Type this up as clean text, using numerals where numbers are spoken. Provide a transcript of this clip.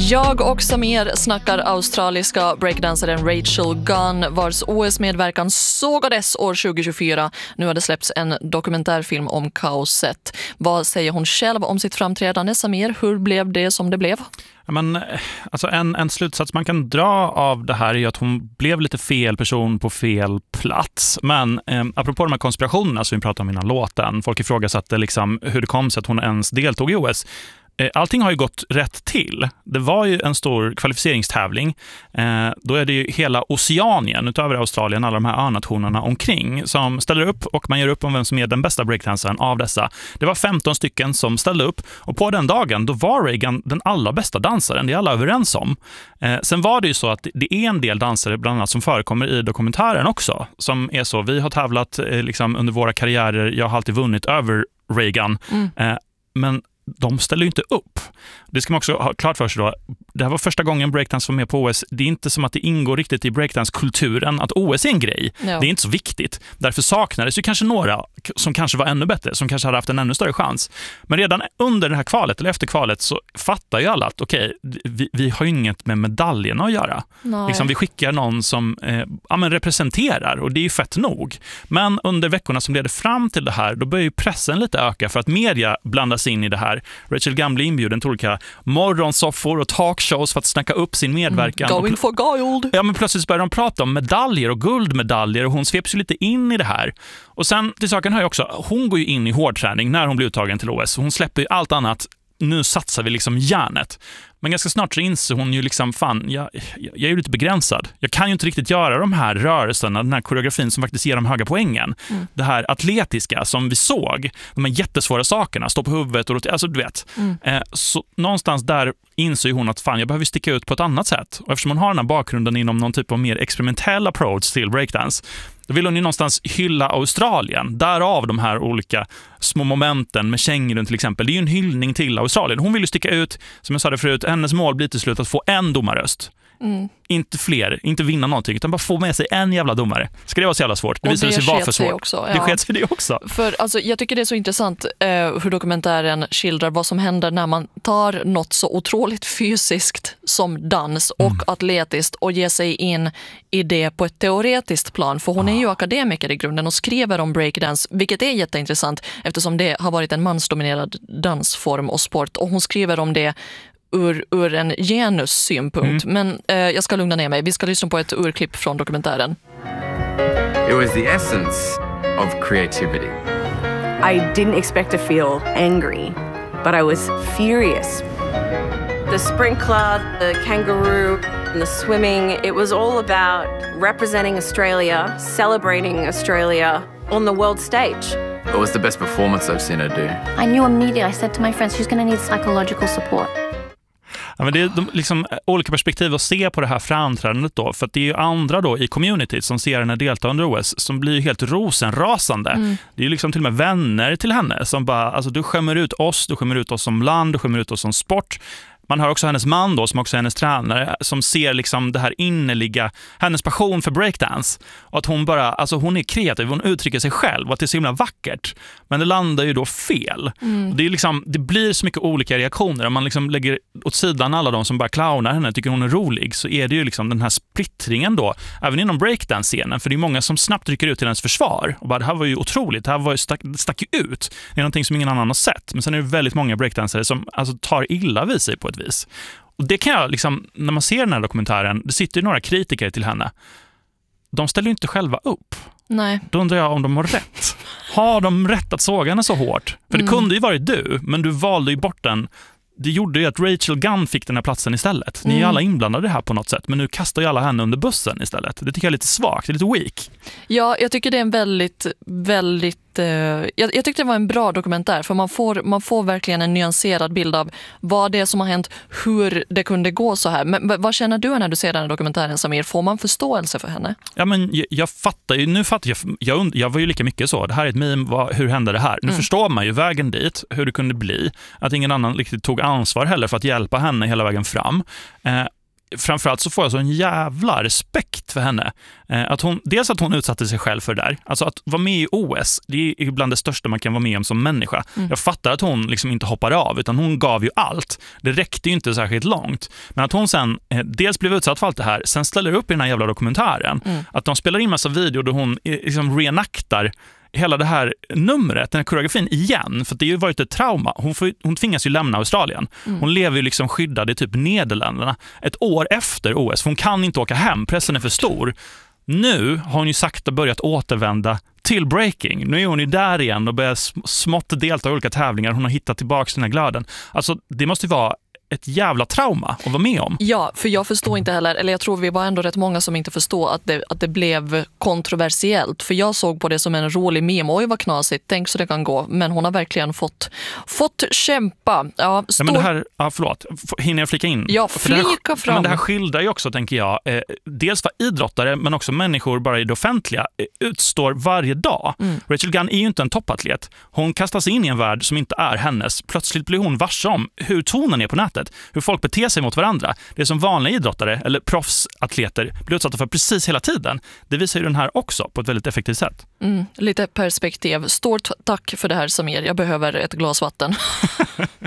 Jag och Samir snackar australiska breakdansaren Rachel Gunn, vars OS-medverkan sågades år 2024. Nu har det släppts en dokumentärfilm om kaoset. Vad säger hon själv om sitt framträdande, Samir? Hur blev det som det blev? Men, alltså en slutsats man kan dra av det här är att hon blev lite fel person på fel plats. Men apropå de här konspirationerna som vi pratade om innan låten, folk ifrågasatte liksom hur det kom sig att hon ens deltog i OS. Allting har ju gått rätt till. Det var ju en stor kvalificeringstävling. Då är det ju hela Oceanien, utöver Australien, alla de här önationerna omkring, som ställer upp, och man gör upp om vem som är den bästa breakdansaren av dessa. Det var 15 stycken som ställde upp, och på den dagen då var Reagan den allra bästa dansaren. Det är alla överens om. Sen var det ju så att det är en del dansare bland annat som förekommer i dokumentären också, som är så, vi har tävlat liksom under våra karriärer, jag har alltid vunnit över Reagan. Men de ställer ju inte upp. Det ska man också ha klart för sig då. Det här var första gången breakdance var med på OS. Det är inte som att det ingår riktigt i breakdance-kulturen att OS är en grej. No. Det är inte så viktigt. Därför saknades ju kanske några som kanske var ännu bättre, som kanske hade haft en ännu större chans. Men redan under det här kvalet, eller efter kvalet, så fattar ju alla att okej, vi har ju inget med medaljerna att göra. Liksom, vi skickar någon som representerar, och det är ju fett nog. Men under veckorna som leder fram till det här, då börjar ju pressen lite öka för att media blandas in i det här. Rachel Gunn blir inbjuden till olika morgonsoffor och talkshows för att snacka upp sin medverkan. Going for gold. Ja, men plötsligt börjar de prata om medaljer och guldmedaljer, och hon sveps ju lite in i det här. Och sen till saken hör jag också, hon går ju in i hårdträning när hon blir uttagen till OS. Hon släpper ju allt annat. Nu satsar vi liksom järnet. Men ganska snart så inser hon ju liksom, jag är ju lite begränsad. Jag kan ju inte riktigt göra de här rörelserna, den här koreografin som faktiskt ger de höga poängen. Det här atletiska som vi såg, de här jättesvåra sakerna, stå på huvudet och alltså du vet. Så någonstans där inser hon att jag behöver sticka ut på ett annat sätt. Och eftersom hon har den här bakgrunden inom någon typ av mer experimentell approach till breakdance, då vill hon ju någonstans hylla Australien. Därav de här olika små momenten med kängurun till exempel. Det är ju en hyllning till Australien. Hon vill ju sticka ut, som jag sa det förut, hennes mål blir till slut att få en domarröst. Inte fler, inte vinna någonting, utan bara få med sig en jävla domare. Ska det vara så jävla svårt? Det visade sig vara för svårt. Också, ja. Det sker sig det också. För alltså, jag tycker det är så intressant hur dokumentären skildrar vad som händer när man tar något så otroligt fysiskt som dans och atletiskt och ger sig in i det på ett teoretiskt plan. För hon är ju akademiker i grunden och skriver om breakdance, vilket är jätteintressant eftersom det har varit en mansdominerad dansform och sport, och hon skriver om det ur en genussynpunkt. Men jag ska lugna ner mig. Vi ska lyssna på ett urklipp från dokumentären. It was the essence of creativity. I didn't expect to feel angry, but I was furious. The sprinkler, the kangaroo, and the swimming, it was all about representing Australia, celebrating Australia on the world stage. It was the best performance I've seen her do. I knew immediately, I said to my friends, she's going to need psychological support. Ja, men det är liksom olika perspektiv att se på det här framträdandet då, för att det är ju andra då i communityt som ser henne delta under OS som blir helt rosenrasande. Det är ju liksom till och med vänner till henne som bara, alltså du skämmer ut oss som land, du skämmer ut oss som sport. Man har också hennes man då, som också är hennes tränare, som ser liksom det här innerliga, hennes passion för breakdance. Och att hon bara, alltså hon är kreativ, hon uttrycker sig själv och att det är så himla vackert. Men det landar ju då fel. Det är liksom, det blir så mycket olika reaktioner. Om man liksom lägger åt sidan alla de som bara clownar henne, tycker hon är rolig, så är det ju liksom den här splittringen då, även inom breakdance-scenen. För det är många som snabbt rycker ut till hennes försvar. Och bara, det här var ju otroligt, det här var ju stack ju ut. Det är någonting som ingen annan har sett. Men sen är det väldigt många breakdansare som alltså tar illa vid sig på ett vis. Och det kan jag liksom, när man ser den här dokumentären, det sitter ju några kritiker till henne. De ställer ju inte själva upp. Nej. Då undrar jag om de har rätt. Har de rätt att såga henne så hårt? För det kunde ju varit du, men du valde ju bort den. Det gjorde ju att Rachel Gunn fick den här platsen istället. Ni är alla inblandade här på något sätt, men nu kastar ju alla henne under bussen istället. Det tycker jag är lite svagt, det är lite weak. Ja, jag tycker det är en väldigt jag tyckte det var en bra dokumentär, för man får verkligen en nyanserad bild av vad det är som har hänt, hur det kunde gå så här. Men vad känner du när du ser den här dokumentären, Samir? Får man förståelse för henne? Ja, men jag fattar ju, jag var ju lika mycket så. Det här är ett meme, hur hände det här? Nu förstår man ju vägen dit, hur det kunde bli. Att ingen annan riktigt tog ansvar heller för att hjälpa henne hela vägen fram. framförallt så får jag så en jävla respekt för henne. Dels att hon utsatte sig själv för det där. Alltså att vara med i OS, det är bland det största man kan vara med om som människa. Jag fattar att hon liksom inte hoppar av, utan hon gav ju allt. Det räckte ju inte särskilt långt. Men att hon sen dels blev utsatt för allt det här, sen ställer upp i den här jävla dokumentären. Att de spelar in massa videor där hon liksom reenaktar hela det här numret, den här koreografin igen, för det har ju varit ett trauma. Hon tvingas ju lämna Australien. Hon lever ju liksom skyddad i typ Nederländerna ett år efter OS, för hon kan inte åka hem, pressen är för stor. Nu har hon ju sakta börjat återvända till breaking. Nu är hon ju där igen och börjar smått delta i olika tävlingar. Hon har hittat tillbaka den här glöden. Alltså det måste ju vara ett jävla trauma att vara med om. Ja, för jag förstår inte heller, eller jag tror vi var ändå rätt många som inte förstår att det blev kontroversiellt. För jag såg på det som en rolig meme. Oj, vad knasigt, tänk så det kan gå. Men hon har verkligen fått kämpa. Ja, men det här, förlåt, hinner jag flika in? Ja, flika fram. Men det här skildrar ju också, tänker jag, dels vad idrottare men också människor bara i det offentliga utstår varje dag. Rachel Gunn är ju inte en toppatlet. Hon kastas in i en värld som inte är hennes. Plötsligt blir hon varse om hur tonen är på nätet. Hur folk beter sig mot varandra. Det som vanliga idrottare eller proffsatleter blir utsatta för precis hela tiden. Det visar ju den här också på ett väldigt effektivt sätt. Lite perspektiv. Stort tack för det här, Samir. Jag behöver ett glas vatten.